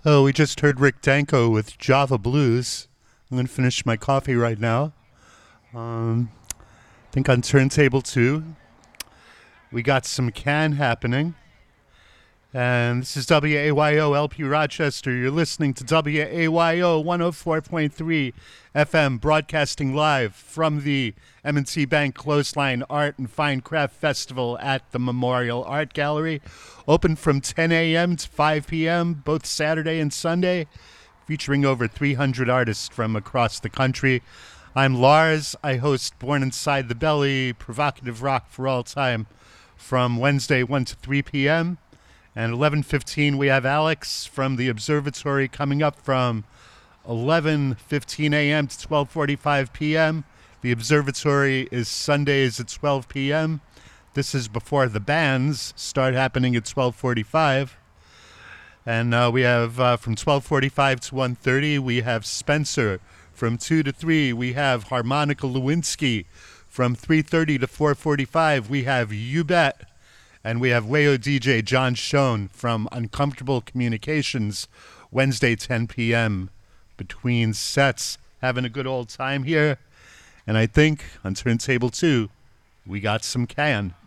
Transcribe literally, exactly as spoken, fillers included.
Oh, we just heard Rick Danko with Java Blues. I'm going to finish my coffee right now. Um, I think on turntable two, we got some can happening. And this is W A Y O L P Rochester. You're listening to W A Y O one oh four point three F M, broadcasting live from the M and T Bank Clothesline Art and Fine Craft Festival at the Memorial Art Gallery. Open from ten a.m. to five p.m., both Saturday and Sunday, featuring over three hundred artists from across the country. I'm Lars. I host Born Inside the Belly, provocative rock for all time, from Wednesday one to three p.m., and eleven fifteen, we have Alex from the Observatory coming up from eleven fifteen a.m. to twelve forty-five p.m. The Observatory is Sundays at twelve p.m. This is before the bands start happening at twelve forty-five. And uh, we have uh, from twelve forty-five to one thirty, we have Spencer. From two to three, we have Harmonica Lewinsky. From three thirty to four forty-five, we have You Bet. And we have Wayo D J John Schoen from Uncomfortable Communications, Wednesday ten p.m. Between sets, having a good old time here. And I think on turntable two, we got some can.